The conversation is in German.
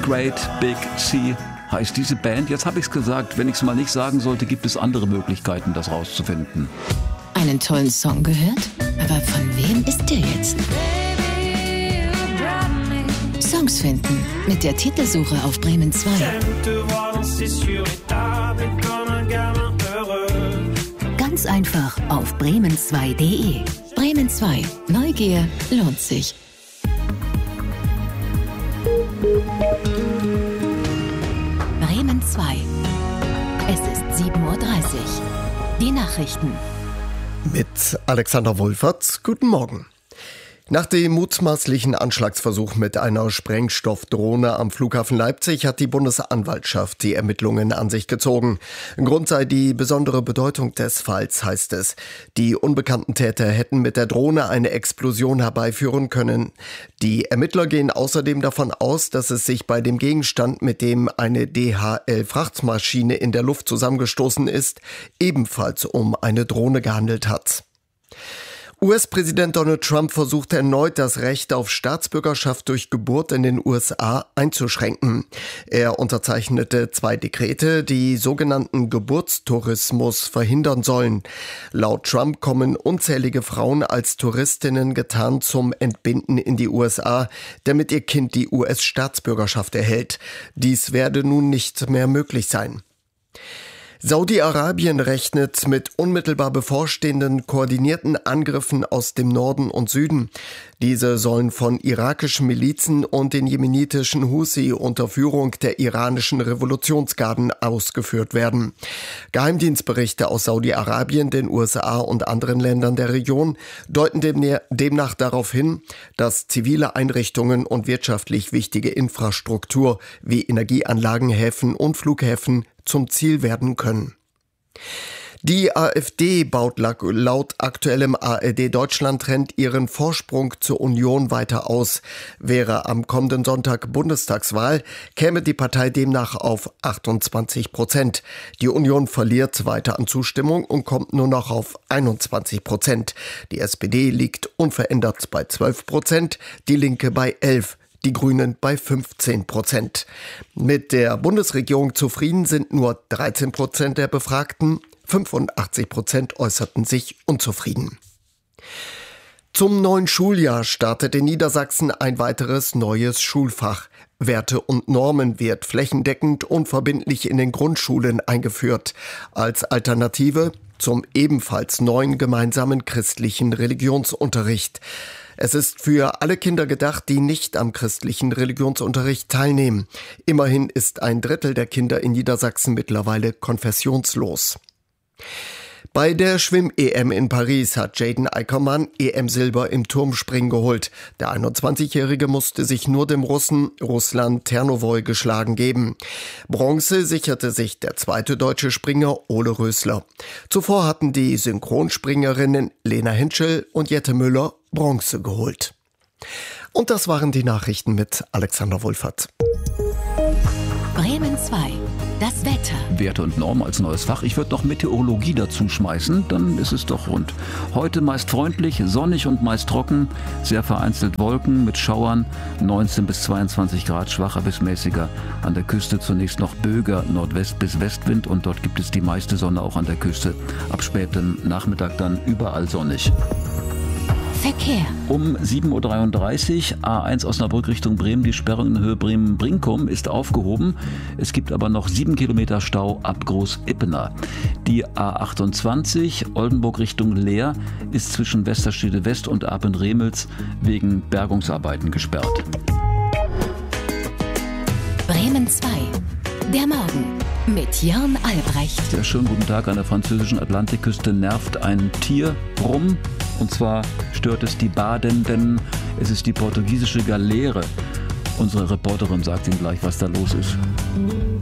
Great Big Sea heißt diese Band. Jetzt habe ich es gesagt, wenn ich es mal nicht sagen sollte, gibt es andere Möglichkeiten, das rauszufinden. Einen tollen Song gehört? Aber von wem ist der jetzt? Songs finden mit der Titelsuche auf Bremen 2. Ganz einfach auf bremen2.de. Bremen 2. Neugier lohnt sich. Bremen 2. Es ist 7:30 Uhr. Die Nachrichten. Mit Alexander Wohlfahrt. Guten Morgen. Nach dem mutmaßlichen Anschlagsversuch mit einer Sprengstoffdrohne am Flughafen Leipzig hat die Bundesanwaltschaft die Ermittlungen an sich gezogen. Grund sei die besondere Bedeutung des Falls, heißt es. Die unbekannten Täter hätten mit der Drohne eine Explosion herbeiführen können. Die Ermittler gehen außerdem davon aus, dass es sich bei dem Gegenstand, mit dem eine DHL-Frachtmaschine in der Luft zusammengestoßen ist, ebenfalls um eine Drohne gehandelt hat. US-Präsident Donald Trump versucht erneut, das Recht auf Staatsbürgerschaft durch Geburt in den USA einzuschränken. Er unterzeichnete 2 Dekrete, die sogenannten Geburtstourismus verhindern sollen. Laut Trump kommen unzählige Frauen als Touristinnen getarnt zum Entbinden in die USA, damit ihr Kind die US-Staatsbürgerschaft erhält. Dies werde nun nicht mehr möglich sein. Saudi-Arabien rechnet mit unmittelbar bevorstehenden koordinierten Angriffen aus dem Norden und Süden. Diese sollen von irakischen Milizen und den jemenitischen Husi unter Führung der iranischen Revolutionsgarden ausgeführt werden. Geheimdienstberichte aus Saudi-Arabien, den USA und anderen Ländern der Region deuten demnach darauf hin, dass zivile Einrichtungen und wirtschaftlich wichtige Infrastruktur wie Energieanlagen, Häfen und Flughäfen zum Ziel werden können. Die AfD baut laut aktuellem ARD-Deutschland-Trend ihren Vorsprung zur Union weiter aus. Wäre am kommenden Sonntag Bundestagswahl, käme die Partei demnach auf 28%. Die Union verliert weiter an Zustimmung und kommt nur noch auf 21%. Die SPD liegt unverändert bei 12%, die Linke bei 11%. Die Grünen bei 15%. Mit der Bundesregierung zufrieden sind nur 13% der Befragten, 85% äußerten sich unzufrieden. Zum neuen Schuljahr startet in Niedersachsen ein weiteres neues Schulfach. Werte und Normen wird flächendeckend und verbindlich in den Grundschulen eingeführt. Als Alternative zum ebenfalls neuen gemeinsamen christlichen Religionsunterricht. Es ist für alle Kinder gedacht, die nicht am christlichen Religionsunterricht teilnehmen. Immerhin ist 1/3 der Kinder in Niedersachsen mittlerweile konfessionslos. Bei der Schwimm-EM in Paris hat Jaden Eickermann EM-Silber im Turmspringen geholt. Der 21-Jährige musste sich nur dem Russen Ruslan Ternovoy geschlagen geben. Bronze sicherte sich der zweite deutsche Springer Ole Rösler. Zuvor hatten die Synchronspringerinnen Lena Henschel und Jette Müller Bronze geholt. Und das waren die Nachrichten mit Alexander Wohlfahrt. Bremen 2. Das Wetter. Werte und Normen als neues Fach. Ich würde noch Meteorologie dazu schmeißen, dann ist es doch rund. Heute meist freundlich, sonnig und meist trocken, sehr vereinzelt Wolken mit Schauern, 19 bis 22 Grad, schwacher bis mäßiger. An der Küste zunächst noch Böger, Nordwest bis Westwind und dort gibt es die meiste Sonne auch an der Küste. Ab spätem Nachmittag dann überall sonnig. Verkehr. Um 7:33 Uhr, A1 Osnabrück Richtung Bremen, die Sperrung in Höhe Bremen-Brinkum ist aufgehoben. Es gibt aber noch 7 Kilometer Stau ab Groß-Ippener. Die A28 Oldenburg Richtung Leer ist zwischen Westerstede West und Apen-Remels wegen Bergungsarbeiten gesperrt. Bremen 2. Der Morgen mit Jörn Albrecht. Sehr schönen guten Tag. An der französischen Atlantikküste nervt ein Tier rum. Und zwar stört es die Badenden. Es ist die portugiesische Galeere. Unsere Reporterin sagt Ihnen gleich, was da los ist.